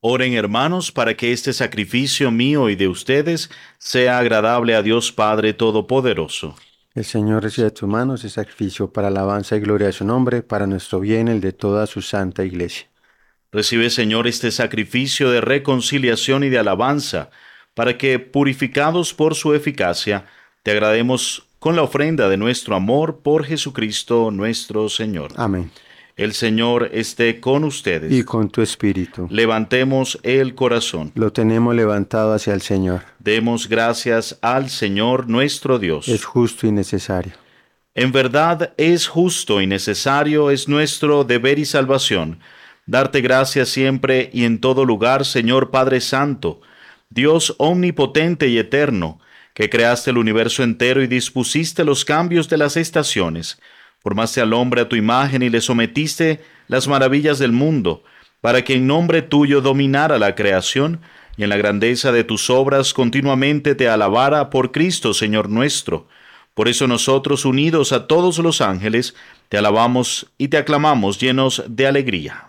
Oren, hermanos, para que este sacrificio mío y de ustedes sea agradable a Dios Padre Todopoderoso. El Señor recibe de tus manos el sacrificio para alabanza y gloria de su nombre, para nuestro bien y el de toda su santa iglesia. Recibe, Señor, este sacrificio de reconciliación y de alabanza, para que, purificados por su eficacia, te agrademos con la ofrenda de nuestro amor por Jesucristo nuestro Señor. Amén. El Señor esté con Y ustedes. con tu espíritu. Levantemos el corazón. Lo tenemos levantado hacia el Señor. Demos gracias al Señor nuestro Dios. Es justo y necesario. En verdad es justo y necesario, es nuestro deber y salvación, darte gracias siempre y en todo lugar, Señor Padre Santo, Dios omnipotente y eterno, que creaste el universo entero y dispusiste los cambios de las estaciones, formaste al hombre a tu imagen y le sometiste las maravillas del mundo, para que en nombre tuyo dominara la creación y en la grandeza de tus obras continuamente te alabara por Cristo, Señor nuestro. Por eso nosotros, unidos a todos los ángeles, te alabamos y te aclamamos llenos de alegría.